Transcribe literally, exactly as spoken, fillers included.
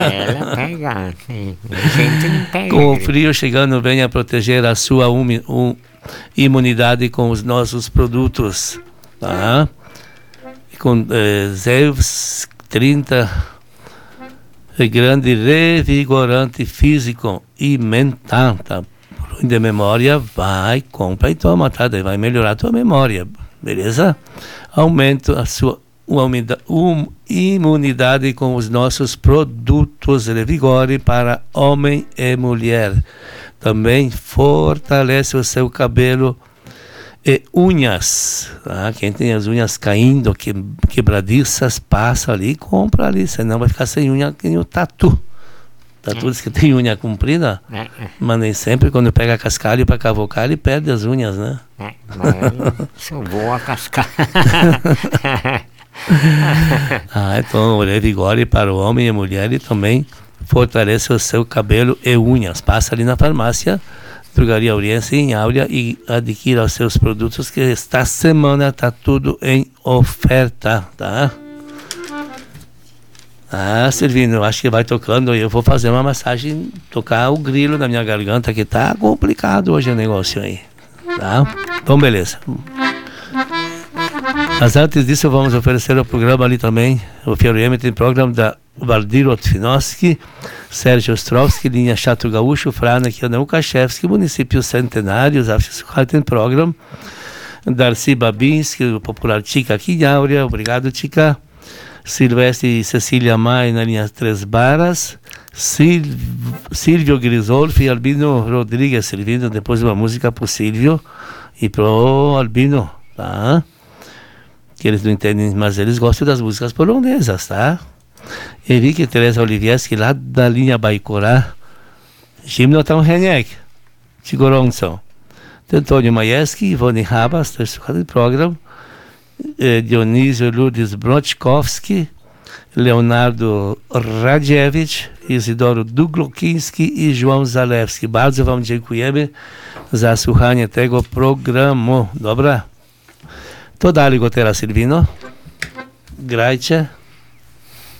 Ela pega, sim. A gente não pega. Com o frio chegando, venha proteger a sua umi, um, imunidade com os nossos produtos. Tá? Com eh, Zeus trinta, grande revigorante físico e mental. Tá? De memória, vai, compra e toma, tá? Daí vai melhorar a tua memória, beleza? Aumenta a sua um, imunidade com os nossos produtos Revigore para homem e mulher. Também fortalece o seu cabelo e unhas. Tá? Quem tem as unhas caindo, que, quebradiças, passa ali e compra ali, senão vai ficar sem unha que nem o tatu. Tatu diz que tem unha comprida, É, é. mas nem sempre quando pega cascalho para cavocar ele perde as unhas, né? É, mas sou boa cascar. Ah, então o Revigore para o homem e mulher e também fortalece o seu cabelo e unhas. Passa ali na farmácia Drogaria Oriense em Áurea e adquira os seus produtos, que esta semana está tudo em oferta, tá? Ah, Silvino, eu acho que vai tocando. Eu vou fazer uma massagem, tocar o grilo na minha garganta, que tá complicado hoje o negócio aí, tá? Então, beleza. Mas antes disso, vamos oferecer o programa ali também. O Fiero M tem programa da Valdir Otfinowski, Sérgio Ostrovski, linha Chato Gaúcho, Frana, Kiana Ukashevski, município Centenário, Zafisukal tem programa. Darcy Babinski, o popular Tica aqui em Áurea, obrigado, Tica. Silvestre e Cecília Mai na linha Três Barras, Sil, Silvio Grisolfi e Albino Rodrigues servindo depois uma música pro Silvio e pro Albino, tá? Que eles não entendem, mas eles gostam das músicas polonesas, tá? Henrique e Teresa Olivieski lá da linha Baikorá, Gimnotan Heniek, Tigoronson, Antônio Maieski, Ivone Rabas, terceiro programa, Dionísio Lourdes Brotkowski, Leonardo Radziewicz, Isidoro Duglokinski i João Zalewski. Bardzo wam dziękujemy za słuchanie tego programu. Dobra? To dalej go teraz, Silvino. Grajcie.